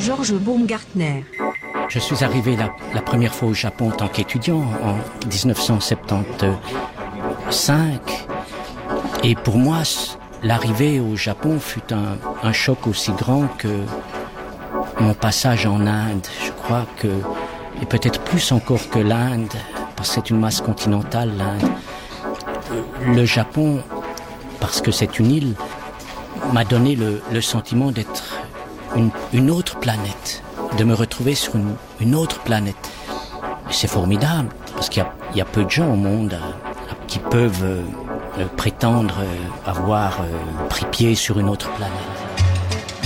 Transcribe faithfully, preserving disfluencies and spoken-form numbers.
Georges Baumgartner. Je suis arrivé la, la première fois au Japon en tant qu'étudiant en dix-neuf cent soixante-quinze. Et pour moi, l'arrivée au Japon fut un, un choc aussi grand que mon passage en Inde. Je crois que, et peut-être plus encore que l'Inde, parce que c'est une masse continentale, l'Inde. Le Japon, parce que c'est une île, m'a donné le, le sentiment d'être une, une autre planète, de me retrouver sur une, une autre planète. C'est formidable, parce qu'il y a, il y a peu de gens au monde euh, qui peuvent euh, prétendre euh, avoir euh, pris pied sur une autre planète.